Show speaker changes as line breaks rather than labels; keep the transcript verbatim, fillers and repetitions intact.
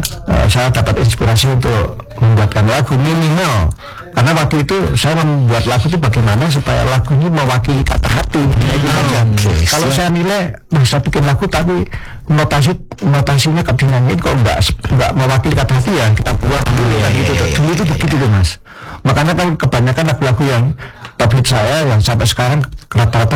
uh, saya dapat inspirasi untuk membuatkan lagu minimal. Karena waktu itu saya membuat lagu itu bagaimana supaya lagu ini mewakili kata hati. Hmm. Kalau saya nilai, bisa bikin lagu tapi notasi notasinya kebingungan kok nggak nggak mewakili kata hati, ya kita buat dulu ya, gitu. Dulu itu begitu tuh Mas. Makanya kan kebanyakan lagu-lagu yang top hit saya yang sampai sekarang rata-rata